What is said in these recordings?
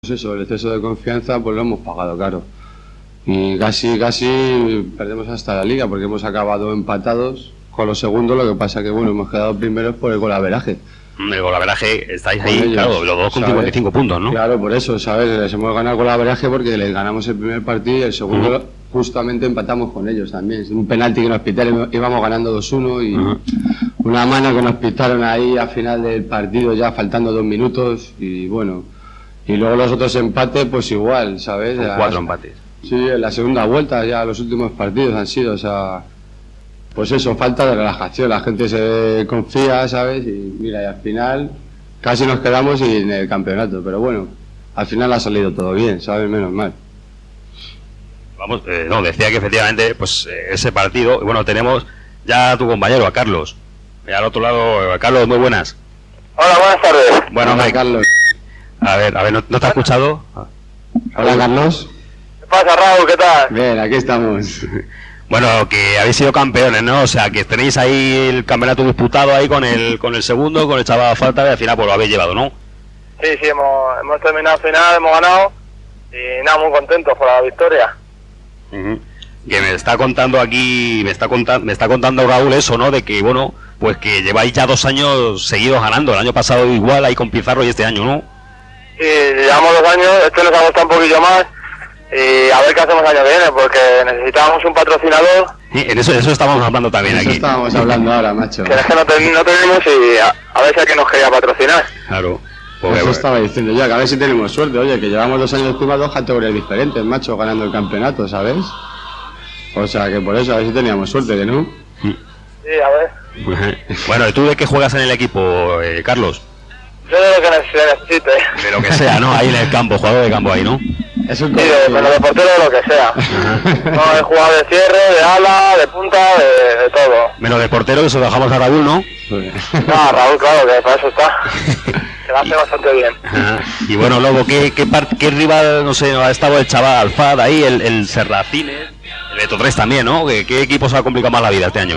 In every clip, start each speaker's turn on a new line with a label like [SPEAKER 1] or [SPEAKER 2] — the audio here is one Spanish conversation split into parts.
[SPEAKER 1] Pues eso, el exceso de confianza pues lo hemos pagado caro. Y casi perdemos hasta la liga porque hemos acabado empatados con los segundos. Lo que pasa que bueno, hemos quedado primeros por el golaveraje.
[SPEAKER 2] El golaveraje, estáis ahí,
[SPEAKER 1] ellos,
[SPEAKER 2] claro, los dos con 55 puntos, ¿no?
[SPEAKER 1] Claro, por eso, ¿sabes? Les hemos ganado el golaveraje porque les ganamos el primer partido y el segundo justamente empatamos con ellos también. Un penalti que nos pitaron, íbamos ganando 2-1 y una mano que nos pitaron ahí al final del partido ya faltando 2 minutos y bueno. Y luego los otros empates, pues igual, ¿sabes?
[SPEAKER 2] Con 4 empates.
[SPEAKER 1] Sí, en la segunda vuelta ya los últimos partidos han sido, o sea, pues eso, falta de relajación, la gente se confía, ¿sabes? Y mira, y al final casi nos quedamos en el campeonato, pero bueno, al final ha salido todo bien, ¿sabes? Menos mal.
[SPEAKER 2] Vamos, no, decía que efectivamente, pues ese partido, y bueno, tenemos ya a tu compañero, a Carlos. Y al otro lado, Carlos, muy buenas.
[SPEAKER 3] Hola, buenas tardes.
[SPEAKER 2] Bueno,
[SPEAKER 1] Hola, Carlos.
[SPEAKER 2] A ver, ¿no te has escuchado?
[SPEAKER 1] Hola, Carlos.
[SPEAKER 3] ¿Qué pasa, Raúl? ¿Qué tal?
[SPEAKER 1] Bien, aquí estamos.
[SPEAKER 2] Bueno, que habéis sido campeones, ¿no? O sea, que tenéis ahí el campeonato disputado ahí con el segundo, con el chaval a falta, y al final pues lo habéis llevado, ¿no?
[SPEAKER 3] Sí, hemos terminado el final, hemos ganado y nada, muy contentos por la victoria.
[SPEAKER 2] Que me está contando aquí, me está contando Raúl eso, ¿no? De que, bueno, pues que lleváis ya 2 años seguidos ganando. El año pasado igual ahí con Pizarro y este año, ¿no?
[SPEAKER 3] Sí, llevamos 2 años, este nos ha costado un poquillo más y a ver qué hacemos el año que viene, porque necesitábamos un patrocinador.
[SPEAKER 2] Sí, en eso estamos hablando también
[SPEAKER 1] Eso
[SPEAKER 2] aquí.
[SPEAKER 1] estábamos hablando ahora, macho.
[SPEAKER 3] Que es que no tenemos y a ver si alguien nos quería patrocinar.
[SPEAKER 2] Claro.
[SPEAKER 1] Eso estaba diciendo yo, que a ver si tenemos suerte, oye, que llevamos 2 años encima 2 categorías diferentes, macho, ganando el campeonato, ¿sabes? O sea, que por eso, a ver si teníamos suerte, que no.
[SPEAKER 3] Sí, a ver.
[SPEAKER 2] Bueno, ¿y tú de qué juegas en el equipo, Carlos?
[SPEAKER 3] Yo de lo que necesite.
[SPEAKER 2] De lo que sea, ¿no? Ahí en el campo, jugador de campo ahí, ¿no?
[SPEAKER 1] Es un
[SPEAKER 3] Sí, pero de portero de lo que sea. No, he jugado de cierre, de ala, de punta, de todo.
[SPEAKER 2] Menos de portero, que se lo dejamos a Raúl, ¿no?
[SPEAKER 3] No, Raúl, claro, que para eso está. Que lo hace bastante bien.
[SPEAKER 2] Y bueno, luego, ¿qué rival, no sé, ha estado el chaval Alfad ahí, el Serracines, el Beto 3 también, ¿no? ¿Qué equipo se ha complicado más la vida este año?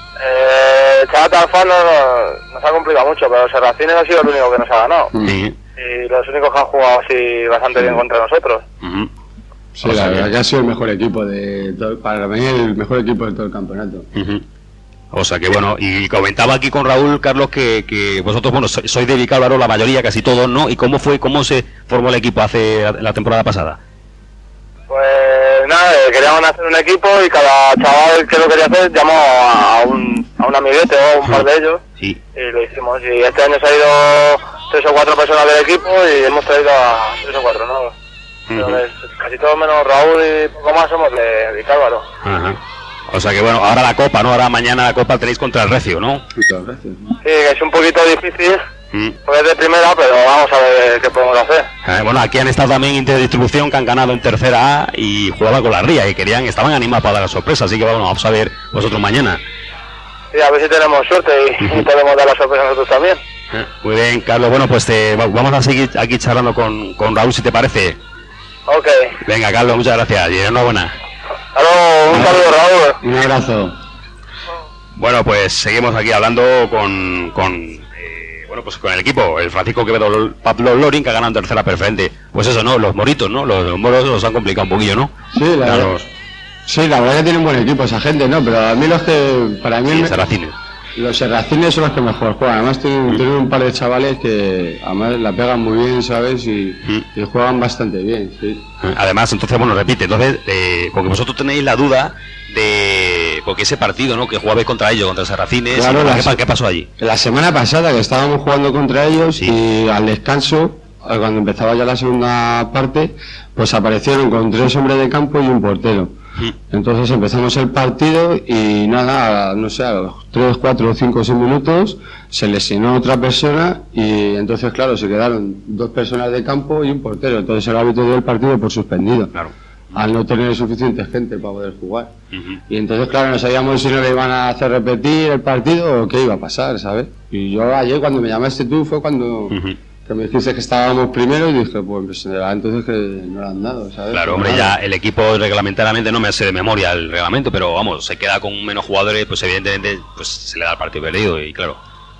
[SPEAKER 3] El chaval Alfaz nos ha complicado mucho, pero Serracines ha sido el único que nos ha ganado.
[SPEAKER 2] Sí.
[SPEAKER 3] Y los únicos que han jugado así bastante bien contra nosotros.
[SPEAKER 1] Sí, la verdad que ha sido el mejor equipo para mí el mejor equipo de todo el campeonato.
[SPEAKER 2] O sea que bueno, y comentaba aquí con Raúl, Carlos, que vosotros, bueno, sois de Vicálvaro la mayoría, casi todos, ¿no? ¿Y cómo se formó el equipo hace la temporada pasada?
[SPEAKER 3] Pues nada, queríamos hacer un equipo y cada chaval que lo quería hacer llamó a un amiguete o a un par de ellos.
[SPEAKER 2] Sí.
[SPEAKER 3] Y lo hicimos. Y este año se ha ido 3 o 4 personas del equipo y hemos traído a 3 o 4 nuevos. Pero casi todos menos Raúl y poco más somos de Vicálvaro.
[SPEAKER 2] Ajá. O sea que bueno, ahora la Copa, ¿no? Ahora mañana la Copa tenéis contra el Recio, ¿no?
[SPEAKER 1] Muchas gracias.
[SPEAKER 3] Sí, que es un poquito difícil, porque es de primera, pero vamos a ver qué podemos hacer.
[SPEAKER 2] Bueno, aquí han estado también Interdistribución, que han ganado en tercera A y jugaba con la Ría y estaban animados para dar la sorpresa, así que bueno, vamos a ver vosotros mañana.
[SPEAKER 3] Sí, a ver si tenemos suerte y podemos dar la sorpresa nosotros también.
[SPEAKER 2] Muy bien, Carlos, bueno, pues vamos a seguir aquí charlando con Raúl, si te parece.
[SPEAKER 3] Ok.
[SPEAKER 2] Venga, Carlos, muchas gracias y enhorabuena.
[SPEAKER 3] Hasta luego, un saludo, Raúl.
[SPEAKER 1] Un abrazo.
[SPEAKER 2] Bueno, pues seguimos aquí hablando con el equipo, el Francisco Quevedo Pablo Lorin, que ha ganado en tercera preferente. Pues eso, ¿no? Los moritos, ¿no? Los moros los han complicado un poquillo, ¿no?
[SPEAKER 1] Sí, la verdad que tienen buen equipo esa gente, ¿no? Pero a mí para mí...
[SPEAKER 2] Sí, Serracines.
[SPEAKER 1] Los Serracines son los que mejor juegan. Además tienen un par de chavales que además la pegan muy bien, ¿sabes? Y juegan bastante bien, sí.
[SPEAKER 2] Además, entonces, bueno, repite, porque vosotros tenéis la duda porque ese partido, ¿no? Que jugabais contra ellos, contra Serracines,
[SPEAKER 1] claro,
[SPEAKER 2] ¿qué pasó allí?
[SPEAKER 1] La semana pasada que estábamos jugando contra ellos y al descanso, cuando empezaba ya la segunda parte, pues aparecieron con 3 hombres de campo y un portero. Entonces empezamos el partido y nada, no sé, a los 3, 4, 5, 6 minutos se lesionó otra persona y entonces claro, se quedaron 2 personas de campo y un portero. Entonces el árbitro dio el partido por suspendido,
[SPEAKER 2] claro,
[SPEAKER 1] al no tener suficiente gente para poder jugar. Y entonces claro, no sabíamos si no le iban a hacer repetir el partido o qué iba a pasar, ¿sabes? Y yo ayer cuando me llamaste tú fue cuando... que me dijiste que estábamos primero y dije, pues entonces que no lo han dado, ¿sabes?
[SPEAKER 2] Claro, hombre, ya el equipo reglamentariamente no me hace de memoria el reglamento, pero vamos, se queda con menos jugadores, pues evidentemente pues se le da el partido perdido y claro.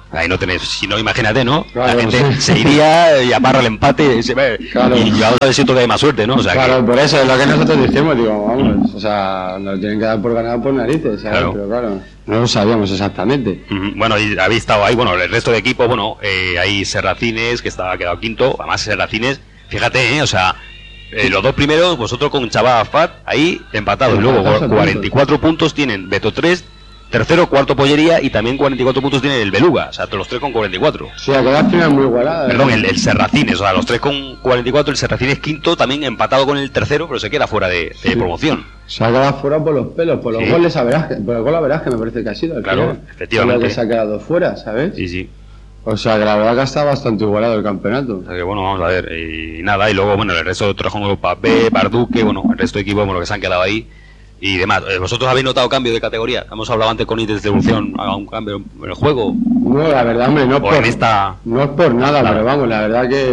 [SPEAKER 2] Ahí no tenés, si no, imagínate, ¿no?
[SPEAKER 1] Claro,
[SPEAKER 2] la gente
[SPEAKER 1] sí.
[SPEAKER 2] se iría y amarra el empate y se ve.
[SPEAKER 1] Claro.
[SPEAKER 2] Y yo ahora siento que hay más suerte, ¿no? O sea,
[SPEAKER 1] Claro, por eso es lo que nosotros dijimos, digo, vamos, o sea, nos tienen que dar por ganado por narices, ¿sabes?
[SPEAKER 2] Claro.
[SPEAKER 1] Pero claro, no lo sabíamos exactamente.
[SPEAKER 2] Bueno, y habéis estado ahí, bueno, el resto de equipos, bueno, hay Serracines, que ha quedado quinto, además Serracines, fíjate, o sea, los dos primeros, vosotros con Chabá Fat, ahí empatados, y luego
[SPEAKER 1] Empatados a
[SPEAKER 2] 44 puntos tienen Beto 3, tercero, cuarto Pollería, y también 44 puntos tiene el Beluga, o sea, todos los tres con 44.
[SPEAKER 1] Sí, ha quedado al final muy igualada.
[SPEAKER 2] Perdón, el Serracines, o sea, los tres con 44, el Serracines quinto, también empatado con el tercero, pero se queda fuera de promoción.
[SPEAKER 1] Se ha quedado fuera por los pelos, por los
[SPEAKER 2] Sí.
[SPEAKER 1] goles a veraje, por el gol a veraje me parece que ha sido. Al
[SPEAKER 2] Claro,
[SPEAKER 1] final.
[SPEAKER 2] efectivamente.
[SPEAKER 1] Solo que se ha quedado fuera, ¿sabes?
[SPEAKER 2] Sí, sí.
[SPEAKER 1] O sea, que la verdad que está bastante igualado el campeonato.
[SPEAKER 2] O sea que bueno, vamos a ver, y nada, y luego, bueno, el resto de Torrejón Europa B, Barduque, bueno, el resto de equipos, bueno, que se han quedado ahí y demás. ¿Vosotros habéis notado cambio de categoría? Hemos hablado antes con ITES de evolución, haga un cambio en el juego,
[SPEAKER 1] No, la verdad, hombre, no,
[SPEAKER 2] o en esta...
[SPEAKER 1] no es por nada,
[SPEAKER 2] Claro.
[SPEAKER 1] pero vamos, la verdad que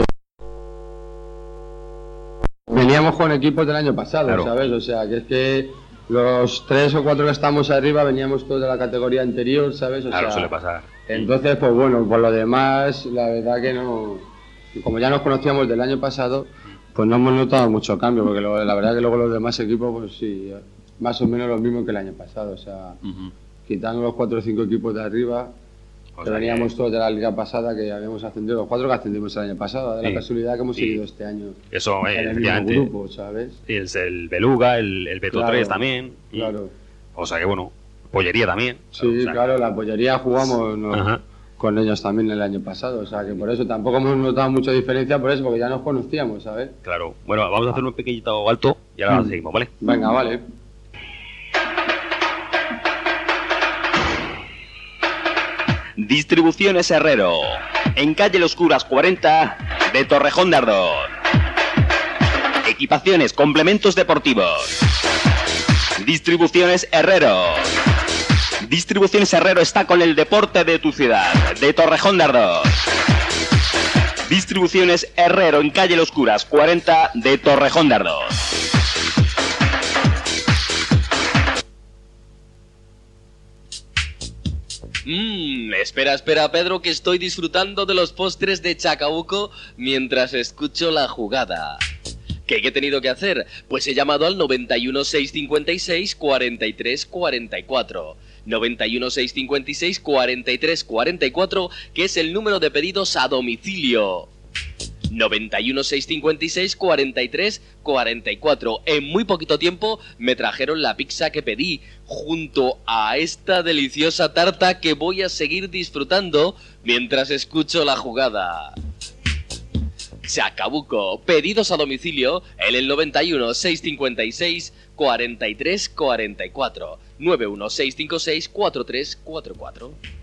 [SPEAKER 1] veníamos con equipos del año pasado,
[SPEAKER 2] Claro.
[SPEAKER 1] ¿sabes? O sea, que es que los 3 o 4 que estamos arriba veníamos todos de la categoría anterior, ¿sabes? O
[SPEAKER 2] Claro,
[SPEAKER 1] sea,
[SPEAKER 2] suele pasar.
[SPEAKER 1] entonces, pues bueno, por lo demás, la verdad que no... Como ya nos conocíamos del año pasado, pues no hemos notado mucho cambio, porque la verdad que luego los demás equipos, pues sí, más o menos lo mismo que el año pasado. O sea, quitando los 4 o 5 equipos de arriba,
[SPEAKER 2] O
[SPEAKER 1] que
[SPEAKER 2] sea
[SPEAKER 1] veníamos todos de la liga pasada, que habíamos ascendido, los 4 que ascendimos el año pasado, de la
[SPEAKER 2] Sí.
[SPEAKER 1] casualidad que hemos
[SPEAKER 2] Sí.
[SPEAKER 1] seguido este año
[SPEAKER 2] Eso,
[SPEAKER 1] en el mismo
[SPEAKER 2] efectivamente.
[SPEAKER 1] grupo, ¿sabes?
[SPEAKER 2] Y el Beluga, el Beto
[SPEAKER 1] Claro,
[SPEAKER 2] 3 también.
[SPEAKER 1] Claro.
[SPEAKER 2] O sea que bueno, Pollería también.
[SPEAKER 1] Sí,
[SPEAKER 2] O sea,
[SPEAKER 1] claro, la pollería jugamos
[SPEAKER 2] Ajá.
[SPEAKER 1] con ellos también el año pasado, o sea que por eso tampoco hemos notado mucha diferencia por eso, porque ya nos conocíamos, ¿sabes?
[SPEAKER 2] Claro. Bueno, vamos a hacer un pequeñito alto y ahora seguimos, ¿vale?
[SPEAKER 1] Venga, vale.
[SPEAKER 4] Distribuciones Herrero, en calle Los Curas 40 de Torrejón de Ardor. Equipaciones, complementos deportivos. Distribuciones Herrero. Distribuciones Herrero está con el deporte de tu ciudad, de Torrejón de Ardor. Distribuciones Herrero en calle Los Curas 40 de Torrejón de Ardor. Espera, Pedro, que estoy disfrutando de los postres de Chacabuco mientras escucho la jugada. ¿Qué he tenido que hacer? Pues he llamado al 91 656 43 44. 91 656 43 44, que es el número de pedidos a domicilio. 91 656 43 44. En muy poquito tiempo me trajeron la pizza que pedí, junto a esta deliciosa tarta que voy a seguir disfrutando mientras escucho la jugada. Chacabuco, pedidos a domicilio en el 91 656 43 44. 91 656 43 44.